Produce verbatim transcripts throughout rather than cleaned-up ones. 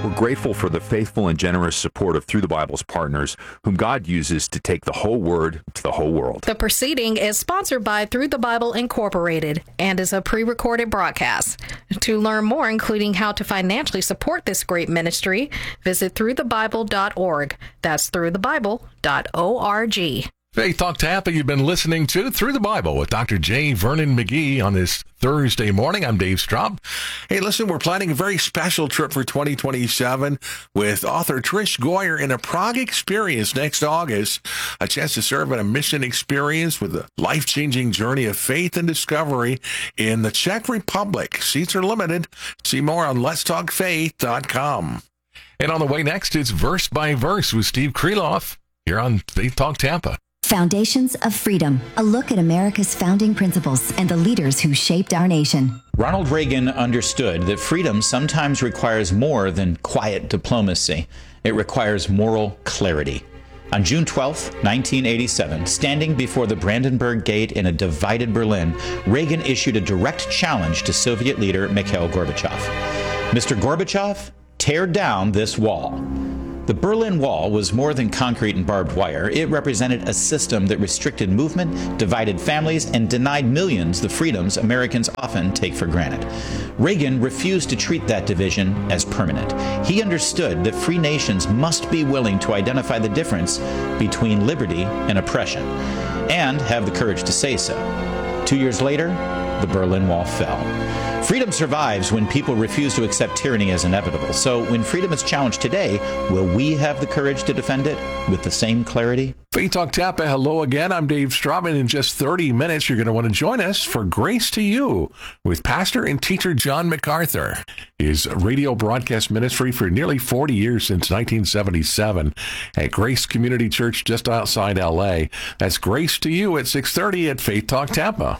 We're grateful for the faithful and generous support of Through the Bible's partners, whom God uses to take the whole Word to the whole world. The proceeding is sponsored by Through the Bible Incorporated and is a pre-recorded broadcast. To learn more, including how to financially support this great ministry, visit through the bible dot org. That's through the bible dot org. Faith Talk Tampa, you've been listening to Through the Bible with Doctor J. Vernon McGee on this Thursday morning. I'm Dave Straub. Hey, listen, we're planning a very special trip for twenty twenty-seven with author Trish Goyer in a Prague experience next August. A chance to serve in a mission experience with a life-changing journey of faith and discovery in the Czech Republic. Seats are limited. See more on lets talk faith dot com. And on the way next, it's Verse by Verse with Steve Kreloff here on Faith Talk Tampa. Foundations of Freedom, a look at America's founding principles and the leaders who shaped our nation. Ronald Reagan understood that freedom sometimes requires more than quiet diplomacy. It requires moral clarity. On June twelfth, nineteen eighty-seven, standing before the Brandenburg Gate in a divided Berlin, Reagan issued a direct challenge to Soviet leader Mikhail Gorbachev. Mister Gorbachev, tear down this wall. The Berlin Wall was more than concrete and barbed wire. It represented a system that restricted movement, divided families, and denied millions the freedoms Americans often take for granted. Reagan refused to treat that division as permanent. He understood that free nations must be willing to identify the difference between liberty and oppression, and have the courage to say so. Two years later, the Berlin Wall fell. Freedom survives when people refuse to accept tyranny as inevitable. So when freedom is challenged today, will we have the courage to defend it with the same clarity? Faith Talk Tampa, hello again. I'm Dave Straub. In just thirty minutes, you're going to want to join us for Grace to You with pastor and teacher John MacArthur. His radio broadcast ministry for nearly forty years, since nineteen seventy-seven, at Grace Community Church just outside L A. That's Grace to You at six thirty at Faith Talk Tampa.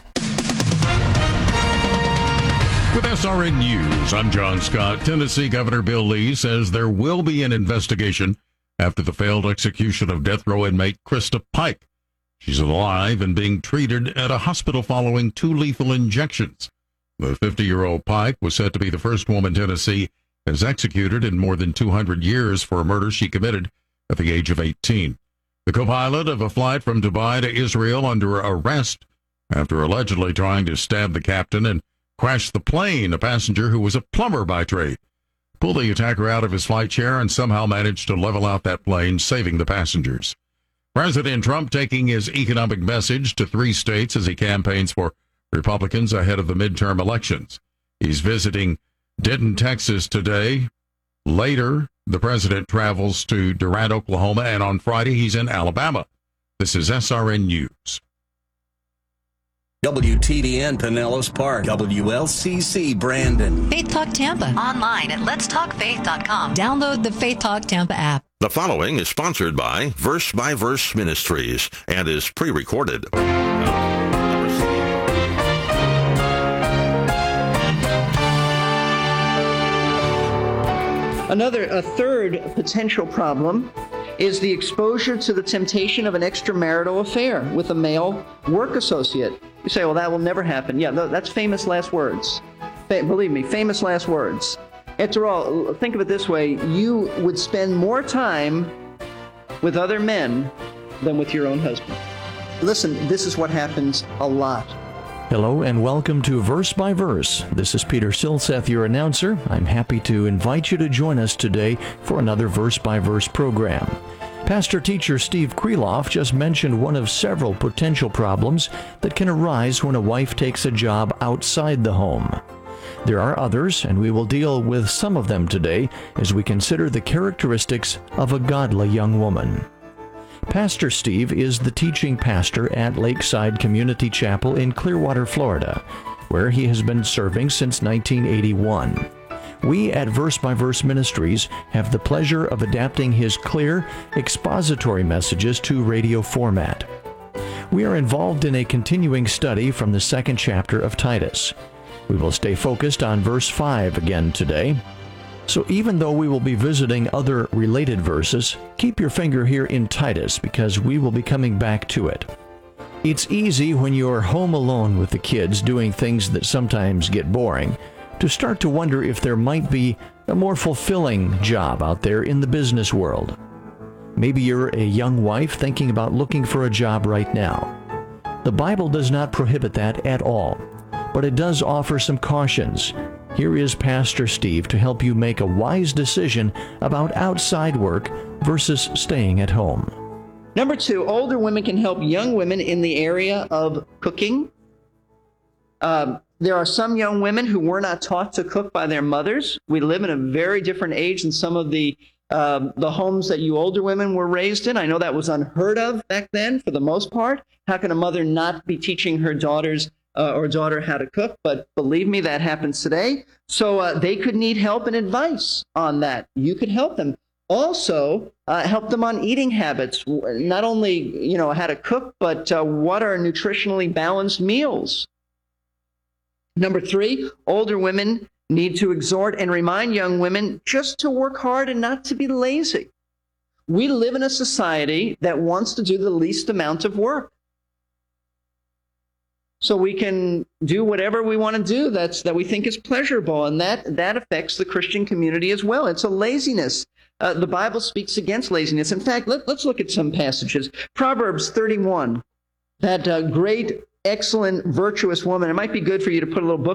With S R N News, I'm John Scott. Tennessee Governor Bill Lee says there will be an investigation after the failed execution of death row inmate Krista Pike. She's alive and being treated at a hospital following two lethal injections. The fifty-year-old Pike was said to be the first woman Tennessee has executed in more than two hundred years for a murder she committed at the age of eighteen. The co-pilot of a flight from Dubai to Israel under arrest after allegedly trying to stab the captain and crashed the plane. A passenger who was a plumber by trade pulled the attacker out of his flight chair and somehow managed to level out that plane, saving the passengers. President Trump taking his economic message to three states as he campaigns for Republicans ahead of the midterm elections. He's visiting Denton, Texas today. Later, the president travels to Durant, Oklahoma, and on Friday he's in Alabama. This is S R N News. W T D N Pinellas Park, W L C C Brandon. Faith Talk Tampa. Online at lets talk faith dot com. Download the Faith Talk Tampa app. The following is sponsored by Verse by Verse Ministries and is pre-recorded. Another, a third potential problem is the exposure to the temptation of an extramarital affair with a male work associate. You say, well, that will never happen. Yeah, that's famous last words. Fa- believe me, famous last words. After all, think of it this way. You would spend more time with other men than with your own husband. Listen, this is what happens a lot. Hello and welcome to Verse by Verse. This is Peter Silseth, your announcer. I'm happy to invite you to join us today for another Verse by Verse program. Pastor-teacher Steve Kreloff just mentioned one of several potential problems that can arise when a wife takes a job outside the home. There are others, and we will deal with some of them today as we consider the characteristics of a godly young woman. Pastor Steve is the teaching pastor at Lakeside Community Chapel in Clearwater, Florida, where he has been serving since nineteen eighty-one. We at Verse by Verse Ministries have the pleasure of adapting his clear, expository messages to radio format. We are involved in a continuing study from the second chapter of Titus. We will stay focused on verse five again today. So even though we will be visiting other related verses, keep your finger here in Titus because we will be coming back to it. It's easy when you're home alone with the kids doing things that sometimes get boring, to start to wonder if there might be a more fulfilling job out there in the business world. Maybe you're a young wife thinking about looking for a job right now. The Bible does not prohibit that at all, but it does offer some cautions. Here is Pastor Steve to help you make a wise decision about outside work versus staying at home. Number two, older women can help young women in the area of cooking. Um, there are some young women who were not taught to cook by their mothers. We live in a very different age than some of the um, the homes that you older women were raised in. I know that was unheard of back then for the most part. How can a mother not be teaching her daughters uh, or daughter how to cook? But believe me, that happens today. So uh, they could need help and advice on that. You could help them. Also, uh, help them on eating habits. Not only, you know, how to cook, but uh, what are nutritionally balanced meals? Number three, older women need to exhort and remind young women just to work hard and not to be lazy. We live in a society that wants to do the least amount of work. So we can do whatever we want to do that's that we think is pleasurable, and that, that affects the Christian community as well. It's a laziness. Uh, the Bible speaks against laziness. In fact, let, let's look at some passages. Proverbs thirty-one, that uh, great, excellent, virtuous woman. It might be good for you to put a little book